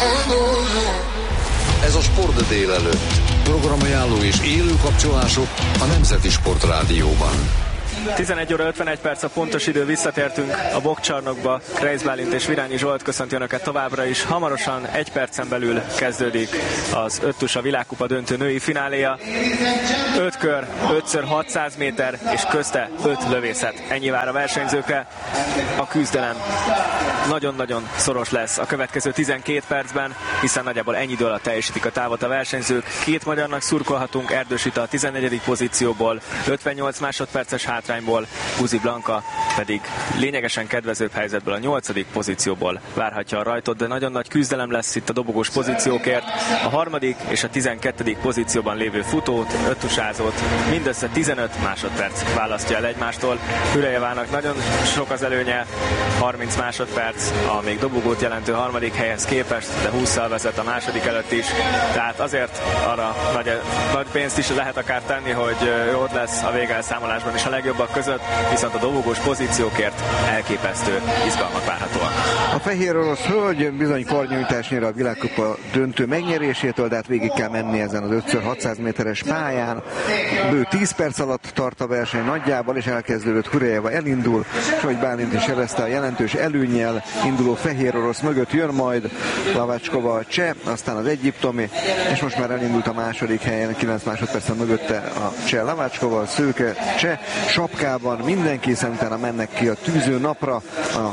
Ez a Sport délelőtt. Programajánló és élő kapcsolások a Nemzeti Sportrádióban. 11 óra 51 perc a pontos idő, visszatértünk a boxcsarnokba. Kreisz Bálint és Virányi Zsolt köszönti önöket továbbra is. Hamarosan egy percen belül kezdődik az öttusa világkupa döntő női fináléja. 5 kör, 5x600 méter és közte 5 lövészet. Ennyi vár a versenyzőkre. A küzdelem nagyon-nagyon szoros lesz a következő 12 percben, hiszen nagyjából ennyi idő alatt teljesítik a távot a versenyzők. Két magyarnak szurkolhatunk, Erdős Rita a 14. pozícióból, 58 másodperces hátrányból, Guzi Blanka pedig lényegesen kedvezőbb helyzetből a 8. pozícióból várhatja a rajtot, de nagyon nagy küzdelem lesz itt a dobogós pozíciókért. A 3. és a 12. pozícióban lévő futót, öttusázót mindössze 15 másodperc választja el egymástól. Hürejevának nagyon sok az előnye, 30 másodperc a még dobogót jelentő 3. helyhez képest, de 20-szal vezet a második előtt is. Tehát azért arra nagy pénzt is lehet akár tenni, hogy ott lesz a végelszámolásban is a legjobbak között, viszont a dobogós pozíciókért elképesztő izgalmak várhatóak. A fehér orosz hölgy bizony karnyújtás nyer a világkupa döntő megnyerésétől, de hát végig kell menni ezen az 5x600 méteres pályán. Bő 10 perc alatt tart a verseny nagyjából, és elkezdődött. Hurejeva elindul, és ahogy Bálint is jelezte, a jelentős előnnyel induló fehér orosz mögött jön majd Lavácskova a cseh, aztán az egyiptomi, és most már elindult a második helyen, 9 másodperccel mögötte a cseh Lavácskova, a szőke cseh sapkában mindenki, hiszen utána mennek ki a tűző napra, a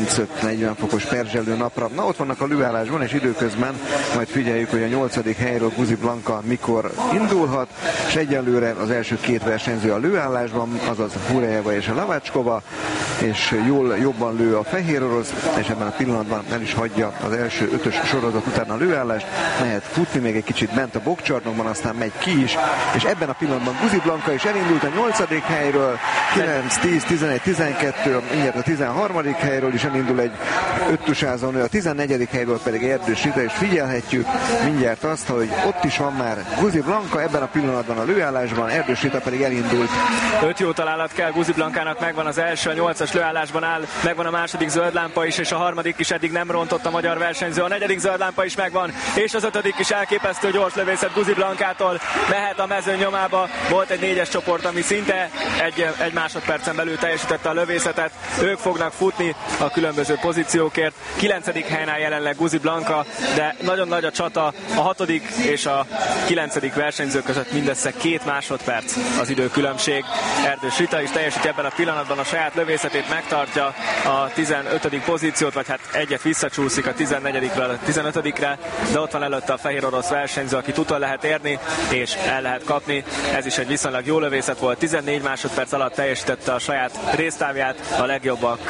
35-40 fokos perzselő napra. Na, ott vannak a lőállásban, és időközben majd figyeljük, hogy a 8. helyről Guzi Blanka mikor indulhat, és egyelőre az első két versenyző a lőállásban, azaz Hurejeva és a Lavácskova, és jobban lő a fehér orosz, és ebben a pillanatban el is hagyja az első 5-ös sorozat után a lőállást, mehet futni még egy kicsit bent a boxcsarnokban, aztán megy ki is, és ebben a pillanatban Guzi Blanka is elindult a 8. helyről, 9, 10, 11, 12, mindjárt a 13. helyről is elindul egy öttusázó nő, a 14. helyről pedig Erdős Rita, és figyelhetjük mindjárt azt, hogy ott is van már Guzi Blanka ebben a pillanatban a lőállásban, Erdős Rita pedig elindult. 5 jó találat kell Guzi Blankának, megvan az első, a 8-as lőállásban áll, megvan a második zöld lámpa is, és a 3. is eddig nem rontott a magyar versenyző, a 4. zöld lámpa is megvan, és az 5. is elképesztő gyors lövészet Guzi Blankától, mehet a mezőny nyomába, volt egy 4-es csoport, ami szinte egy másodpercen belül teljesítette a lövészetet, ők fognak futni a különböző pozíciókért, 9. helyen áll jelenleg Guzi Blanka, de nagyon nagy a csata, a 6. és a 9. versenyző között mindössze 2 másodperc az időkülönbség. Erdős Rita is teljesíti ebben a pillanatban a saját lövészetét, megtartja a 15. pozíciót, vagy hát egyet visszacsúszik a 14-ről a 15-re, de ott van előtte a fehér orosz versenyző, aki utol lehet érni, és el lehet kapni. Ez is egy viszonylag jó lövészet volt, 14 másodperc alatt teljesítette a saját résztávját, a legjobbak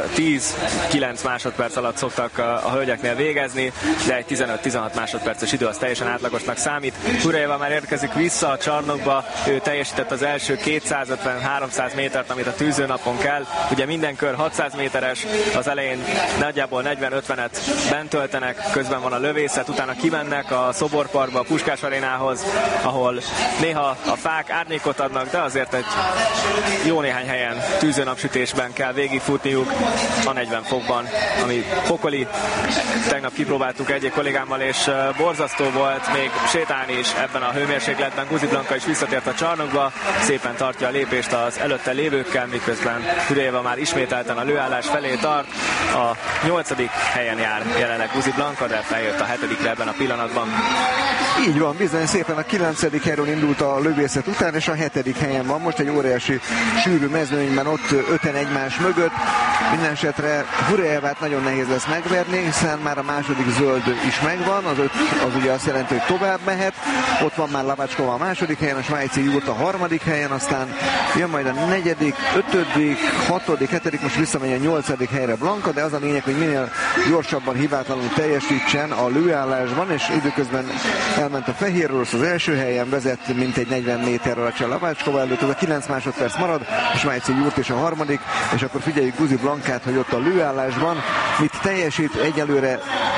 10-9 másodperc alatt szoktak a hölgyeknél végezni, de egy 15-16 másodperces idő az teljesen átlagosnak számít. Hurejeva már érkezik vissza a csarnokba, ő teljesített az első 250-300 métert, amit a tűzőnapon kell. Ugye minden kör 600 méteres, az elején nagyjából 40-50-et bent töltenek, közben van a lövészet, utána kimennek a Szoborparkba, a Puskás arénához, ahol néha a fák árnyékot adnak, de azért egy jó néhány helyen tűzőnapsütésben kell végigfutniuk a 40 fokban, ami pokoli. Tegnap kipróbáltuk egy kollégámmal, és borzasztó volt még sétálni is ebben a hőmérsékletben. Guzi Blanka is visszatért a csarnokba, szépen tartja a lépést az előtte lévőkkel, miközben Hurejeva már ismételten a lőállás felé tart. A 8. helyen jár jelenleg Guzi Blanka, de feljött a 7-re ebben a pillanatban. Így van, bizony szépen a 9. helyről indult a lövészet után, és a 7. helyen van most egy óriási sűrű mezőnyben, ott 5-en egymás mögött. Mindenesetre Hurejevát nagyon nehéz lesz megverni, hiszen már a második zöld is megvan, az 5 az ugye azt jelenti, hogy tovább mehet. Ott van már Lavácskova a második helyen, a svájci Jurt a 3. helyen, aztán jön majd a 4., 5., 6., 7., most visszamegy a 8. helyre Blanka, de az a lényeg, hogy minél gyorsabban, hibátlanul teljesítsen a lőállásban, és időközben elment a fehér orosz az első helyen, vezet mintegy 40 méterrel a cseh Lavácskova előtt, az a 9 másodperc marad, a svájci Jurt és a 3., és akkor figyeljük Guzi Blankát, hogy ott a lőállásban mit teljesít. Egyelőre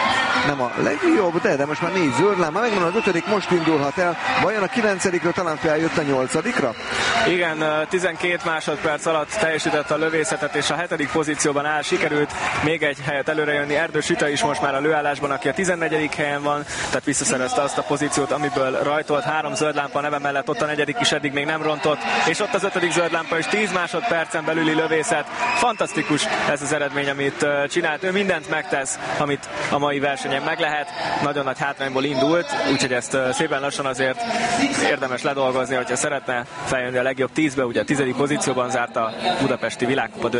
nem a legjobb, de most már 4 zöld lámpa, megvan az 5., most indulhat el. Vajon a 9-ről talán feljött a 8-ra? Igen, 12 másodperc alatt teljesített a lövészetet, és a 7. pozícióban áll. Sikerült még egy helyet előre jönni. Erdős Rita is most már a lőállásban, aki a 14. helyen van, tehát visszaszerezte azt a pozíciót, amiből rajtolt. 3 zöld lámpa neve mellett, ott a 4. is eddig még nem rontott, és ott az 5. zöld lámpa is 10 másodpercen belüli lövészet. Fantasztikus ez az eredmény, amit csinált. Ő mindent megtesz, amit a mai versenyen meg lehet. Nagyon nagy hátrányból indult, úgyhogy ezt szépen lassan azért érdemes ledolgozni, hogyha szeretne feljönni a legjobb 10-be. Ugye a 10. pozícióban zárt a budapesti világkupa